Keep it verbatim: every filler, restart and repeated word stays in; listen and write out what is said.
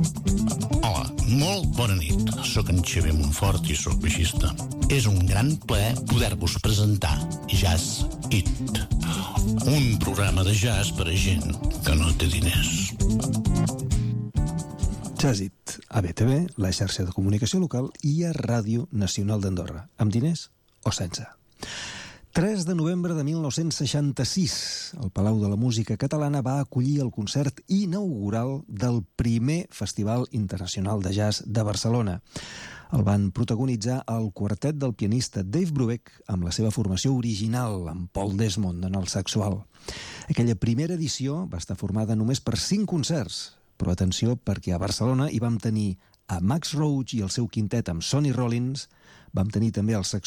Hola, molt bona nit. Soc en Xavier Montfort i soc baixista. És un gran plaer poder-vos presentar Jazz It, un programa de jazz per a gent que no té diners. Jazz It, a B T V, la xarxa de comunicació local, i a Ràdio Nacional d'Andorra, amb diners o sense. tres de novembre de mil nou-cents seixanta-sis, el Palau de la Música Catalana va acollir el concert inaugural del primer Festival Internacional de Jazz de Barcelona. El van protagonitzar el quartet del pianista Dave Brubeck amb la seva formació original, amb Paul Desmond en el saxual. Aquella primera edició va estar formada només per cinc concerts, però atenció, perquè a Barcelona hi vam tenir a Max Roach i el seu quintet amb Sonny Rollins, vam tenir també el saxofó